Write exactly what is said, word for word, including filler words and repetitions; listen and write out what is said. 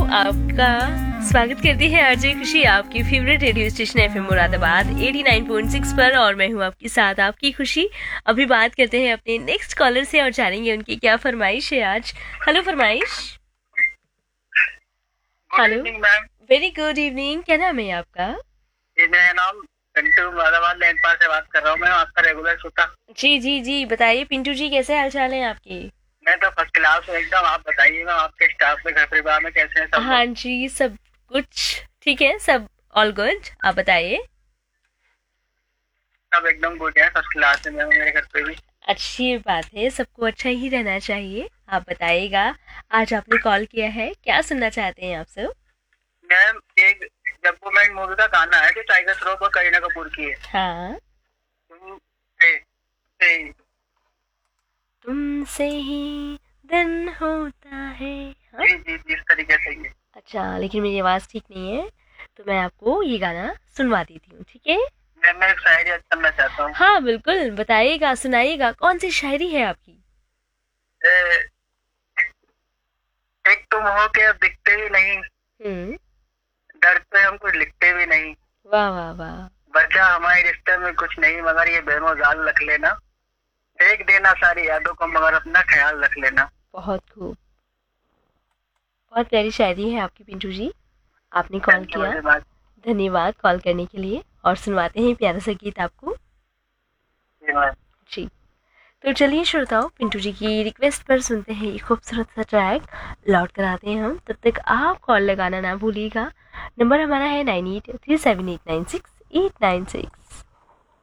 आपका स्वागत करती है आरजे खुशी आपकी favourite radio station FM Moradabad eighty nine point six पर। और मैं हूं आपके साथ आपकी खुशी। अभी बात करते हैं अपने नेक्स्ट कॉलर से और जानेंगे उनकी क्या फरमाइश है आज। हेलो फरमाइश। Hello, very good evening. क्या नाम है आपका? मेरा नाम पिंटू, मुरादाबाद लैंड पार से बात कर रहा हूँ। मैं आपका रेगुलर श्रोता। जी जी जी, बताइए पिंटू जी, कैसे हाल चाल है आपके? मैं तो फर्स्ट क्लास हूँ एकदम। आप बताइए ना, आपके स्टाफ में, घर परिवार में कैसे हैं सब? हाँ जी, सब कुछ ठीक है, सब ऑल गुड। आप बताइए। सब एकदम गुड है, फर्स्ट क्लास है। मैं मेरे घर पे भी। अच्छी बात है, सबको अच्छा ही रहना चाहिए। आप बताइएगा, आज आपने कॉल किया है, क्या सुनना चाहते हैं आप सब? मैम, एक डॉक्यूमेंट मूवी का गाना है जो टाइगर श्रॉफ और करीना कपूर की है। हाँ। तुमसे से, तुमसे ही दिन होता है। हाँ? जी जी जी, इस तरीके से ही है। अच्छा, लेकिन मेरी आवाज़ ठीक नहीं है, तो मैं आपको ये गाना सुनवा देती हूँ, ठीक है? मैं मैं एक शायरी याद करना चाहता हूँ। हाँ बिल्कुल, बताइएगा, सुनाइएगा। कौन सी शायरी है आपकी? ए, एक तुम हो के अब दिखते भी नहीं, हम्म। डरते हम कुछ लिखते भी नहीं, वाह वाह वाह। बचा हमारे रिश्ते में कुछ नहीं मगर ये बेमोजाल रख लेना, फेंक देना सारी यादों को मगर अपना ख्याल रख लेना। बहुत खूब, बहुत प्यारी शायरी है आपकी पिंटू जी। आपने कॉल किया, धन्यवाद। धन्यवाद कॉल करने के लिए। और सुनवाते हैं प्यारा सा गीत आपको। धन्यवाद जी, तो चलिए श्रोताओ, पिंटू जी की रिक्वेस्ट पर सुनते हैं ये खूबसूरत सा ट्रैक। लौट कर आते हैं हम, तब तक आप कॉल लगाना ना भूलिएगा। नंबर हमारा है nine eight three seven eight nine six eight nine six.